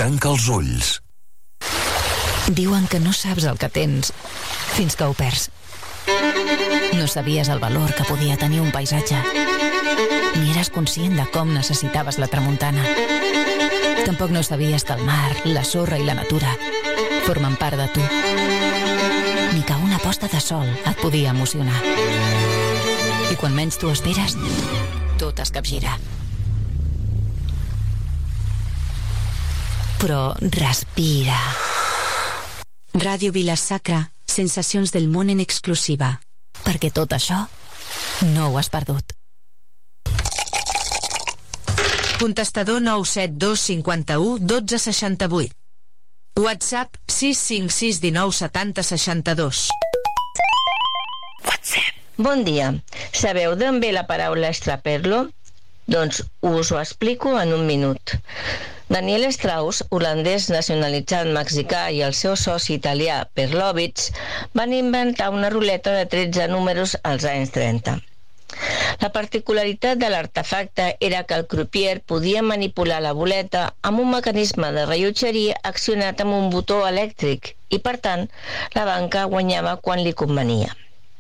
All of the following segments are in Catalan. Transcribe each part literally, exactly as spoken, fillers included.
Tanca els ulls. Diuen que no saps el que tens fins que ho perds. No sabies el valor que podia tenir un paisatge, ni eres conscient de com necessitaves la tramuntana. Tampoc no sabies que el mar, la sorra i la natura formen part de tu, ni que una posta de sol et podia emocionar. I quan menys t'ho esperes, tot es capgira. Però respira. Ràdio Vila-sacra, sensacions del món en exclusiva. Perquè tot això no ho has perdut. Contestador nou set dos cinquanta-u dotze seixanta-vuit. WhatsApp sis cinc sis dinou setanta seixanta-dos. Bon dia. Sabeu d'on ve la paraula extraperlo? Doncs us ho explico en un minut. Daniel Strauss, holandès nacionalitzat mexicà, i el seu soci italià Perlovitz van inventar una ruleta de tretze números als anys trenta. La particularitat de l'artefacte era que el crupier podia manipular la boleta amb un mecanisme de rellotgeria accionat amb un botó elèctric i, per tant, la banca guanyava quan li convenia.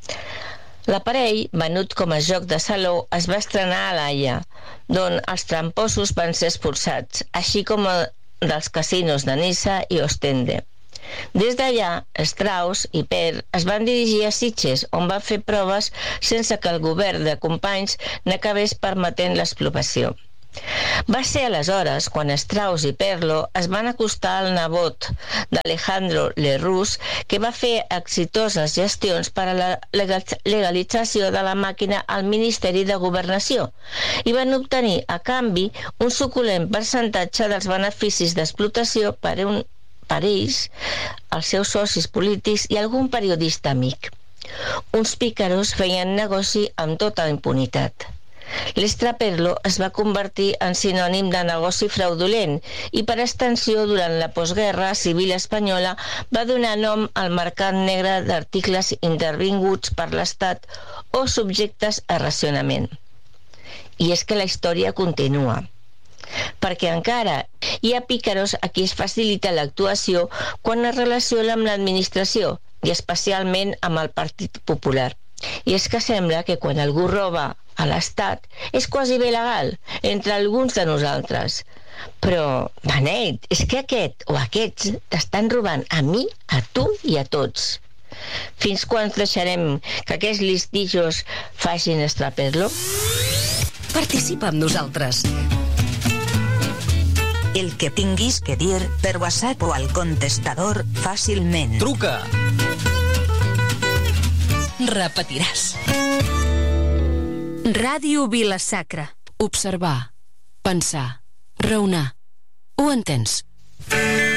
L'aparell, venut com a joc de saló, es va estrenar a l'Haia, d'on els tramposos van ser expulsats, així com dels casinos de Niça i Ostende. Des d'allà, Strauss i Per es van dirigir a Sitges, on va fer proves sense que el govern de Companys n'acabés permetent l'expropiació. Va ser aleshores quan Strauss i Perlo es van acostar al nebot d'Alejandro Lerroux, que va fer exitoses gestions per a la legalització de la màquina al Ministeri de Governació i van obtenir a canvi un suculent percentatge dels beneficis d'explotació per, un, per ells, els seus socis polítics i algun periodista amic. Uns pícaros feien negoci amb tota impunitat. L'extraperlo es va convertir en sinònim de negoci fraudulent i, per extensió, durant la postguerra civil espanyola va donar nom al mercat negre d'articles intervinguts per l'Estat o subjectes a racionament. I és que la història continua, perquè encara hi ha pícaros a qui es facilita l'actuació quan es relaciona amb l'administració i especialment amb el Partit Popular. I és que sembla que quan algú roba a l'Estat és quasi bé legal entre alguns de nosaltres. Però, Benet, és que aquest o aquests t'estan robant a mi, a tu i a tots. Fins quan deixarem que aquests listillos facin extraperlo? Participa amb nosaltres. El que tinguis que dir per WhatsApp o al contestador fàcilment. Truca! Repetiràs. Ràdio Vila-sacra. Observar, pensar, raonar. Ho entens?